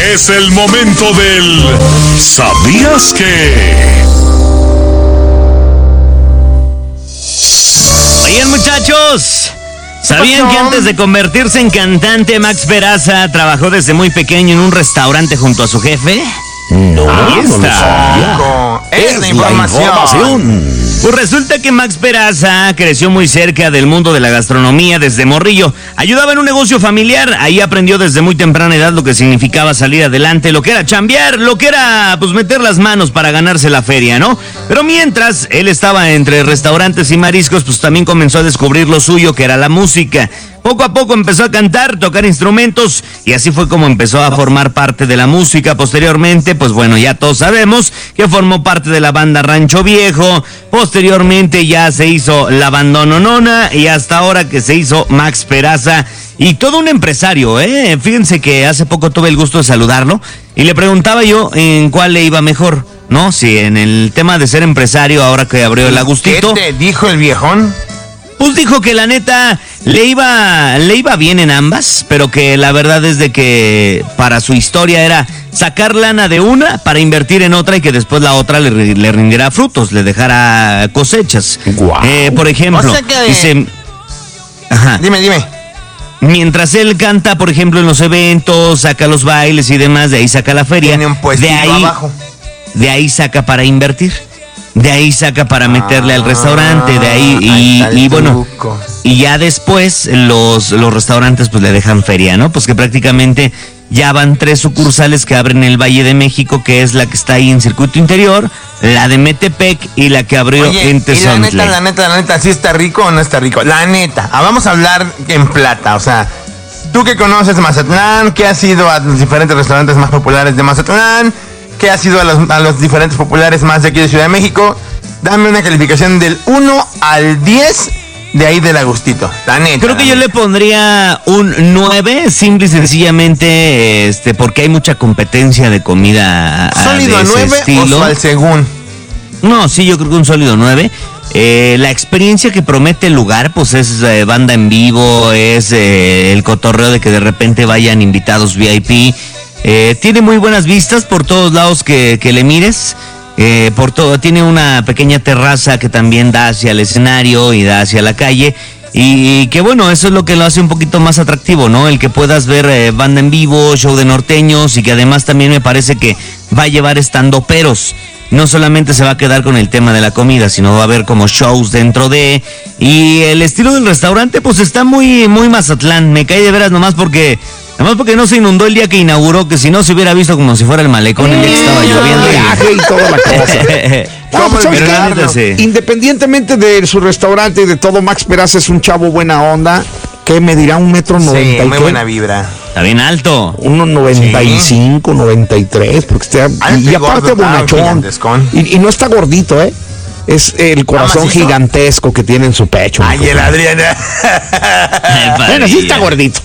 Es el momento del ¿Sabías qué? Oigan, muchachos, ¿sabían que antes de convertirse en cantante, Max Peraza trabajó desde muy pequeño en un restaurante junto a su jefe? No, Ahí no lo está. sabía. Es la información. Pues resulta que Max Peraza creció muy cerca del mundo de la gastronomía desde morrillo. Ayudaba en un negocio familiar. Ahí aprendió desde muy temprana edad lo que significaba salir adelante, lo que era chambear, lo que era pues meter las manos para ganarse la feria, ¿no? Pero mientras él estaba entre restaurantes y mariscos, pues también comenzó a descubrir lo suyo, que era la música. Poco a poco empezó a cantar, tocar instrumentos, y así fue como empezó a formar parte de la música. Posteriormente, pues bueno, ya todos sabemos que formó parte de la banda Rancho Viejo. Posteriormente ya se hizo la Bandononona, y hasta ahora que se hizo Max Peraza. Y todo un empresario, ¿eh? Fíjense que hace poco tuve el gusto de saludarlo, y le preguntaba yo en cuál le iba mejor, ¿no? Si en el tema de ser empresario, ahora que abrió el Agustito. ¿Qué te dijo el viejón? Pues dijo que la neta le iba bien en ambas, pero que la verdad es de que para su historia era sacar lana de una para invertir en otra, y que después la otra le rindiera frutos, le dejara cosechas. Guau. Por ejemplo, O sea que- dice... Ajá. Dime. Mientras él canta, por ejemplo, en los eventos, saca los bailes y demás, de ahí saca la feria. Tiene un puestito abajo. De ahí saca para invertir. De ahí saca para meterle al restaurante, de ahí y bueno, y ya después los restaurantes pues le dejan feria, ¿no? Pues que prácticamente ya van 3 sucursales que abren en el Valle de México, que es la que está ahí en Circuito Interior, la de Metepec y la que abrió Oye, en y la Tezontle. neta, ¿sí está rico o no está rico? La neta, vamos a hablar en plata, o sea, tú que conoces Mazatlán, que has ido a los diferentes restaurantes más populares de Mazatlán, que has ido a los diferentes populares más de aquí de Ciudad de México, dame una calificación del 1 al 10 de ahí del Agustito, la neta. Creo que yo le pondría un 9, simple y sencillamente, porque hay mucha competencia de comida ¿Sólido de ese 9 estilo. o al según? No, sí, yo creo que un sólido 9. La experiencia que promete el lugar, pues es banda en vivo, es el cotorreo de que de repente vayan invitados VIP. Tiene muy buenas vistas por todos lados que le mires. Por todo, tiene una pequeña terraza que también da hacia el escenario y da hacia la calle. Y que bueno, eso es lo que lo hace un poquito más atractivo, ¿no? El que puedas ver banda en vivo, show de norteños, y que además también me parece que va a llevar estandoperos. No solamente se va a quedar con el tema de la comida, sino va a haber como shows dentro de... Y el estilo del restaurante pues está muy, muy Mazatlán. Me cae de veras nomás porque no se inundó el día que inauguró, que si no se hubiera visto como si fuera el malecón el día que estaba lloviendo. Viaje y toda la cosa. No, pues, ¿sabes Pero la qué? neta, sí. Independientemente de su restaurante y de todo, Max Peraza es un chavo buena onda. ¿Qué me dirá? ¿1,90 metros? Sí, muy qué? buena vibra. Está bien alto. 1,95, 93, porque está... Ay, Y aparte gordo, bonachón. gigantescón. Y no está gordito, ¿eh? Es el corazón ¿macizo? gigantesco que tiene en su pecho. Ay, mijo. el Adrián. Bueno, sí está gordito.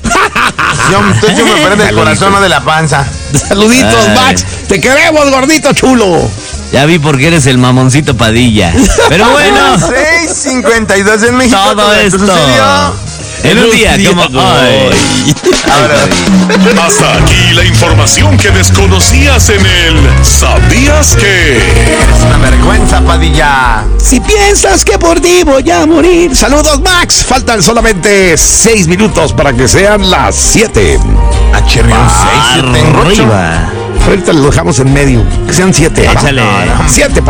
Yo me prende el corazón, no de la panza. Saluditos, Ay. Max. Te queremos, gordito chulo. Ya vi por qué eres el mamoncito Padilla. Pero bueno, 6:52 en México. todo esto sucedió. en un día como hoy. Ahora Hasta aquí la información que desconocías en el ¿Sabías qué? es una vergüenza, Padilla. Si piensas que por ti voy a morir. Saludos, Max. Faltan solamente 6 minutos para que sean las 7. A Chirrión 6, yo tengo 8. Arriba. Ahorita lo dejamos en medio. Que sean 7. Échale. 7